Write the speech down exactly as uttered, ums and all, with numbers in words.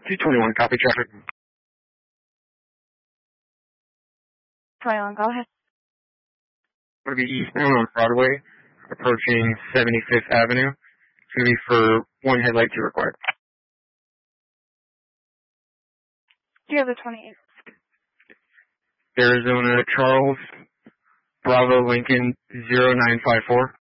two twenty-one, copy traffic. twenty-one, go ahead. Going to be eastbound on Broadway, approaching seventy-fifth Avenue. It's going to be for one headlight to required. Do you have the twenty-eight? Arizona Charles, Bravo Lincoln zero nine five four.